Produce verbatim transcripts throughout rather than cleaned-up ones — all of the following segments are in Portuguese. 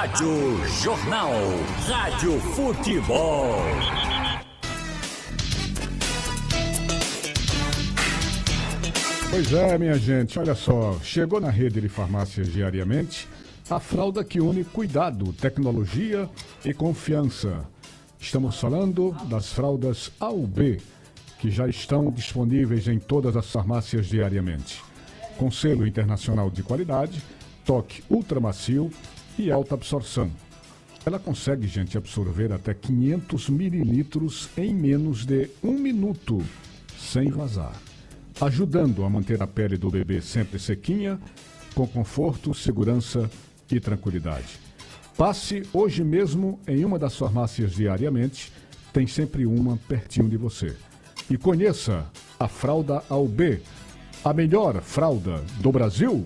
Rádio Jornal. Rádio Futebol. Pois é, minha gente, olha só, chegou na rede de farmácias diariamente a fralda que une cuidado, tecnologia e confiança. Estamos falando das fraldas A U B, que já estão disponíveis em todas as farmácias diariamente. Com selo internacional de qualidade, toque ultramacio e alta absorção. Ela consegue, gente, absorver até quinhentos mililitros em menos de um minuto, sem vazar, ajudando a manter a pele do bebê sempre sequinha, com conforto, segurança e tranquilidade. Passe hoje mesmo em uma das farmácias diariamente, tem sempre uma pertinho de você. E conheça a fralda A U B, a melhor fralda do Brasil.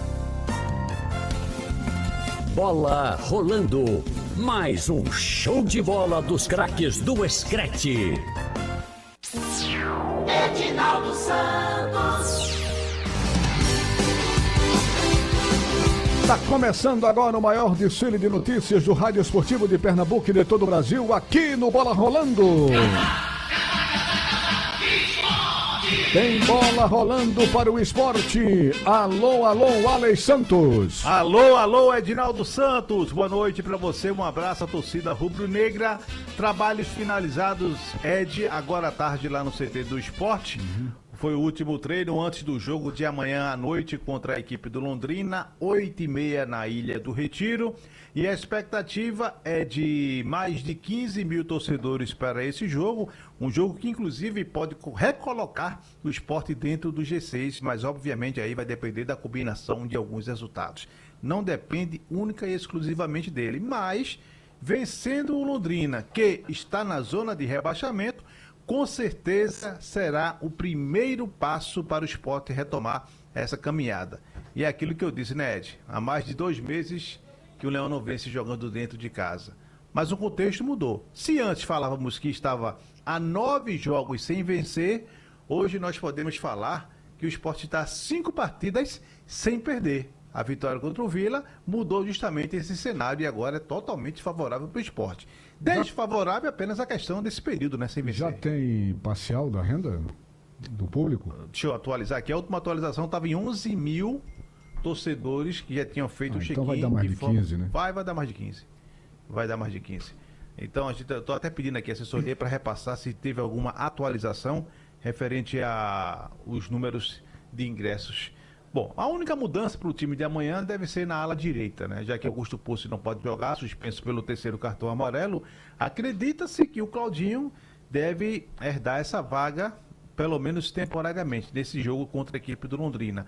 Bola rolando. Mais um show de bola dos craques do Screte. Edinaldo Santos. Está começando agora o maior desfile de notícias do Rádio Esportivo de Pernambuco e de todo o Brasil, aqui no Bola Rolando. Tem bola rolando para o esporte. Alô, alô, Alex Santos. Alô, alô, Edinaldo Santos. Boa noite para você, um abraço à torcida rubro-negra. Trabalhos finalizados, Ed, agora à tarde lá no C T do Esporte. Uhum. Foi o último treino antes do jogo de amanhã à noite contra a equipe do Londrina, oito e meia na Ilha do Retiro. E a expectativa é de mais de quinze mil torcedores para esse jogo, um jogo que inclusive pode recolocar o Sport dentro do G seis, mas obviamente aí vai depender da combinação de alguns resultados. Não depende única e exclusivamente dele, mas vencendo o Londrina, que está na zona de rebaixamento, com certeza será o primeiro passo para o Sport retomar essa caminhada. E é aquilo que eu disse, né, Ed? Há mais de dois meses que o Leão não vence jogando dentro de casa. Mas o contexto mudou. Se antes falávamos que estava a nove jogos sem vencer, hoje nós podemos falar que o Sport está a cinco partidas sem perder. A vitória contra o Vila mudou justamente esse cenário e agora é totalmente favorável para o Sport. Desfavorável apenas a questão desse período, né, sem vencer. Já tem parcial da renda do público? Deixa eu atualizar aqui. A última atualização estava em onze mil torcedores que já tinham feito ah, o check-in. Então vai dar mais de forma... quinze, né? Vai, vai dar mais de quinze. Vai dar mais de quinze. Então, a gente, eu tô até pedindo aqui a assessoria para repassar se teve alguma atualização referente a os números de ingressos. Bom, a única mudança para o time de amanhã deve ser na ala direita, né? Já que Augusto Poço não pode jogar, suspenso pelo terceiro cartão amarelo, acredita-se que o Claudinho deve herdar essa vaga, pelo menos temporariamente, nesse jogo contra a equipe do Londrina.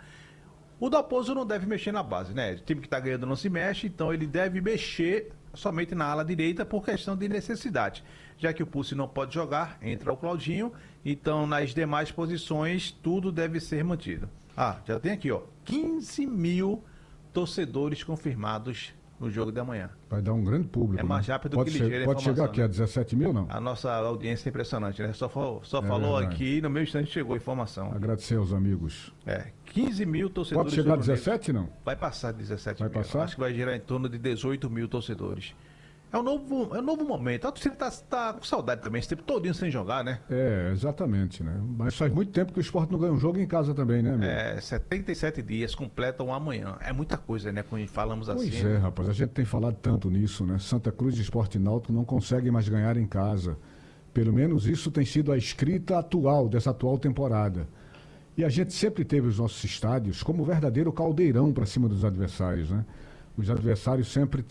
O Dalpozo não deve mexer na base, né? O time que está ganhando não se mexe, então ele deve mexer somente na ala direita por questão de necessidade. Já que o Pulse não pode jogar, entra o Claudinho, então nas demais posições tudo deve ser mantido. Ah, já tem aqui, ó, quinze mil torcedores confirmados no jogo de amanhã. Vai dar um grande público. É mais rápido né? que Pode ligeiro a Pode chegar aqui né? a dezessete mil, não? A nossa audiência é impressionante, né? Só, falou, só é falou verdade. aqui e no meu instante chegou a informação. Agradecer aos amigos. É, quinze mil torcedores. Pode chegar a dezessete, não? Vai passar de dezessete vai mil. Passar? Acho que vai gerar em torno de dezoito mil torcedores. É um novo, é um novo momento. A torcida tá, tá com saudade também, esse tempo todinho sem jogar, né? É, exatamente, né? Mas faz muito tempo que o Sport não ganha um jogo em casa também, né, meu? É, setenta e sete dias completam amanhã. É muita coisa, né? Quando falamos assim. Pois é, rapaz, a gente tem falado tanto nisso, né? Santa Cruz e Sport Náutico não conseguem mais ganhar em casa. Pelo menos isso tem sido a escrita atual, dessa atual temporada. E a gente sempre teve os nossos estádios como verdadeiro caldeirão para cima dos adversários, né? Os adversários sempre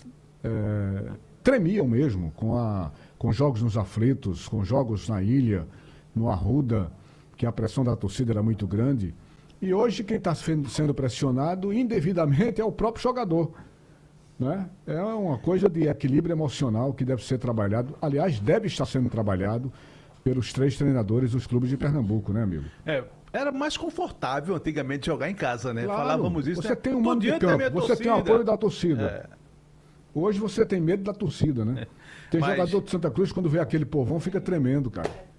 é, tremiam mesmo com, a, com jogos nos aflitos, com jogos na ilha, no Arruda, que a pressão da torcida era muito grande. E hoje quem está sendo pressionado indevidamente é o próprio jogador, né? É uma coisa de equilíbrio emocional que deve ser trabalhado, aliás, deve estar sendo trabalhado pelos três treinadores dos clubes de Pernambuco, né, amigo? É, era mais confortável antigamente jogar em casa, né? Claro, Falávamos isso. você né? tem um mando de campo, você tem o apoio da torcida. É. Hoje você tem medo da torcida, né? Tem Mas... jogador de Santa Cruz, quando vê aquele povão, fica tremendo, cara.